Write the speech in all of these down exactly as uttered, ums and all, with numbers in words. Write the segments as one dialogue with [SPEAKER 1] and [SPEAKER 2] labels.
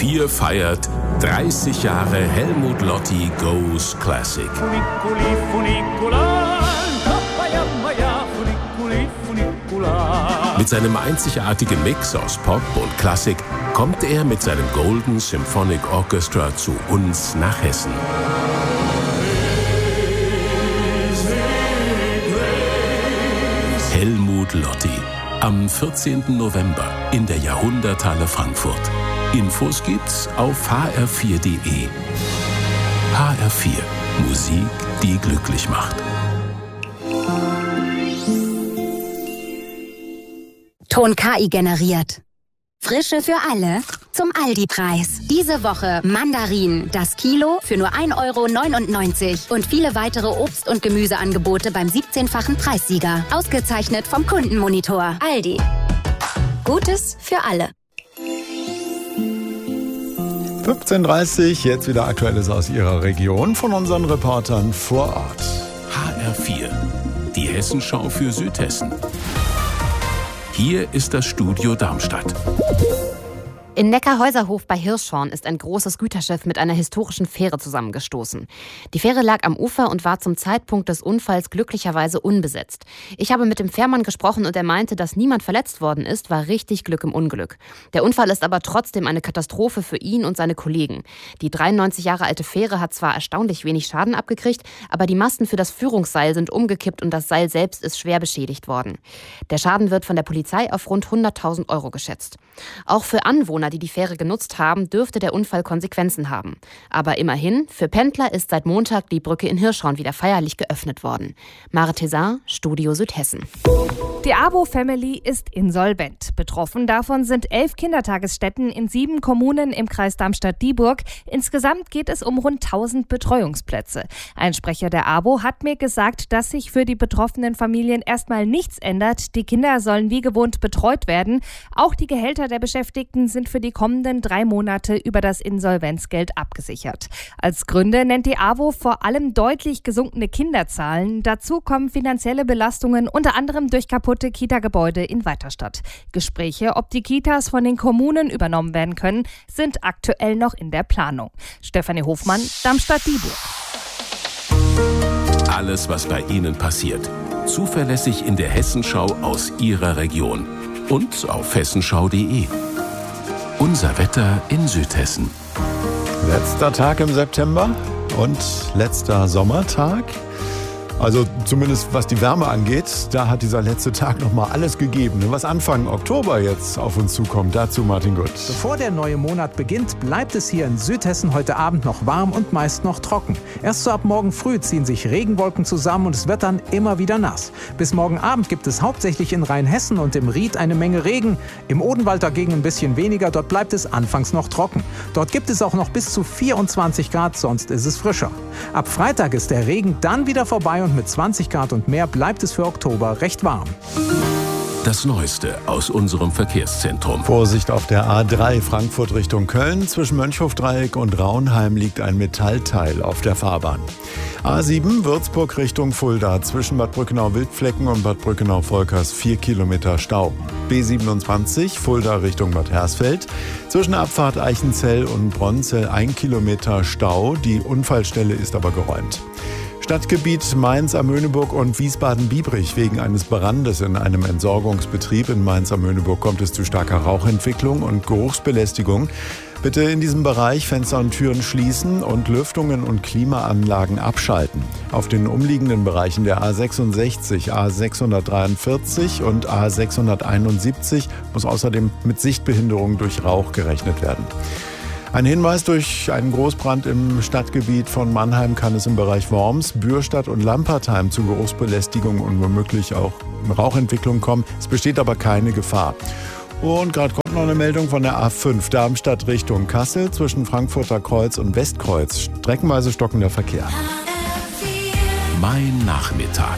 [SPEAKER 1] vier feiert dreißig Jahre Helmut Lotti Goes Classic.
[SPEAKER 2] Funiculi, funicula, tapayamaya, funiculi, funicula.
[SPEAKER 1] Mit seinem einzigartigen Mix aus Pop und Klassik kommt er mit seinem Golden Symphonic Orchestra zu uns nach Hessen. Helmut Lotti. Am vierzehnten November in der Jahrhunderthalle Frankfurt. Infos gibt's auf h r vier punkt d e. H R vier. Musik, die glücklich macht.
[SPEAKER 3] Ton K I generiert. Frische für alle zum Aldi-Preis. Diese Woche Mandarinen, das Kilo für nur ein Euro neunundneunzig und viele weitere Obst- und Gemüseangebote beim siebzehnfachen Preissieger. Ausgezeichnet vom Kundenmonitor. Aldi. Gutes für alle.
[SPEAKER 4] fünfzehn Uhr dreißig, jetzt wieder Aktuelles aus Ihrer Region von unseren Reportern vor Ort.
[SPEAKER 1] H R vier. Die Hessenschau für Südhessen. Hier ist das Studio Darmstadt.
[SPEAKER 5] In Neckarhäuserhof bei Hirschhorn ist ein großes Güterschiff mit einer historischen Fähre zusammengestoßen. Die Fähre lag am Ufer und war zum Zeitpunkt des Unfalls glücklicherweise unbesetzt. Ich habe mit dem Fährmann gesprochen und er meinte, dass niemand verletzt worden ist, war richtig Glück im Unglück. Der Unfall ist aber trotzdem eine Katastrophe für ihn und seine Kollegen. Die dreiundneunzig Jahre alte Fähre hat zwar erstaunlich wenig Schaden abgekriegt, aber die Masten für das Führungsseil sind umgekippt und das Seil selbst ist schwer beschädigt worden. Der Schaden wird von der Polizei auf rund hunderttausend Euro geschätzt. Auch für Anwohner, die die Fähre genutzt haben, dürfte der Unfall Konsequenzen haben. Aber immerhin, für Pendler ist seit Montag die Brücke in Hirschhorn wieder feierlich geöffnet worden. Mare Thézard, Studio Südhessen.
[SPEAKER 6] Die Abo-Family ist insolvent. Betroffen davon sind elf Kindertagesstätten in sieben Kommunen im Kreis Darmstadt-Dieburg. Insgesamt geht es um rund tausend Betreuungsplätze. Ein Sprecher der Abo hat mir gesagt, dass sich für die betroffenen Familien erstmal nichts ändert. Die Kinder sollen wie gewohnt betreut werden. Auch die Gehälter der Beschäftigten sind für die kommenden drei Monate über das Insolvenzgeld abgesichert. Als Gründe nennt die AWO vor allem deutlich gesunkene Kinderzahlen. Dazu kommen finanzielle Belastungen, unter anderem durch kaputte Kita-Gebäude in Weiterstadt. Gespräche, ob die Kitas von den Kommunen übernommen werden können, sind aktuell noch in der Planung. Stefanie Hofmann, Darmstadt-Dieburg.
[SPEAKER 1] Alles, was bei Ihnen passiert. Zuverlässig in der Hessenschau aus Ihrer Region. Und auf hessenschau punkt d e. Unser Wetter in Südhessen.
[SPEAKER 4] Letzter Tag im September und letzter Sommertag. Also zumindest was die Wärme angeht, da hat dieser letzte Tag nochmal alles gegeben. Was Anfang Oktober jetzt auf uns zukommt, dazu Martin Gutt.
[SPEAKER 7] Bevor der neue Monat beginnt, bleibt es hier in Südhessen heute Abend noch warm und meist noch trocken. Erst so ab morgen früh ziehen sich Regenwolken zusammen und es wird dann immer wieder nass. Bis morgen Abend gibt es hauptsächlich in Rheinhessen und im Ried eine Menge Regen. Im Odenwald dagegen ein bisschen weniger, dort bleibt es anfangs noch trocken. Dort gibt es auch noch bis zu vierundzwanzig Grad, sonst ist es frischer. Ab Freitag ist der Regen dann wieder vorbei und mit zwanzig Grad und mehr bleibt es für Oktober recht warm.
[SPEAKER 1] Das Neueste aus unserem Verkehrszentrum.
[SPEAKER 4] Vorsicht auf der A drei Frankfurt Richtung Köln. Zwischen Mönchhofdreieck und Raunheim liegt ein Metallteil auf der Fahrbahn. A sieben Würzburg Richtung Fulda. Zwischen Bad Brückenau-Wildflecken und Bad Brückenau-Volkers vier Kilometer Stau. B siebenundzwanzig Fulda Richtung Bad Hersfeld. Zwischen Abfahrt Eichenzell und Bronzell ein Kilometer Stau. Die Unfallstelle ist aber geräumt. Stadtgebiet Mainz am Möhneburg und Wiesbaden-Biebrich. Wegen eines Brandes in einem Entsorgungsbetrieb in Mainz am Möhneburg kommt es zu starker Rauchentwicklung und Geruchsbelästigung. Bitte in diesem Bereich Fenster und Türen schließen und Lüftungen und Klimaanlagen abschalten. Auf den umliegenden Bereichen der A sechsundsechzig, A sechshundertdreiundvierzig und A sechshunderteinundsiebzig muss außerdem mit Sichtbehinderung durch Rauch gerechnet werden. Ein Hinweis: Durch einen Großbrand im Stadtgebiet von Mannheim kann es im Bereich Worms, Bürstadt und Lampertheim zu Geruchsbelästigung und womöglich auch Rauchentwicklung kommen. Es besteht aber keine Gefahr. Und gerade kommt noch eine Meldung von der A fünf, Darmstadt Richtung Kassel, zwischen Frankfurter Kreuz und Westkreuz. Streckenweise stockender Verkehr.
[SPEAKER 1] Mein Nachmittag.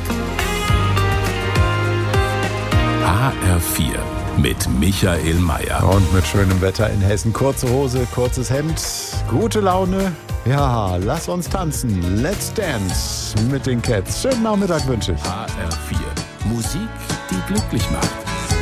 [SPEAKER 1] H R vier. Mit Michael Mayer.
[SPEAKER 4] Und mit schönem Wetter in Hessen. Kurze Hose, kurzes Hemd, gute Laune. Ja, lass uns tanzen. Let's dance mit den Cats. Schönen Nachmittag wünsche ich.
[SPEAKER 1] H R vier. Musik, die glücklich macht.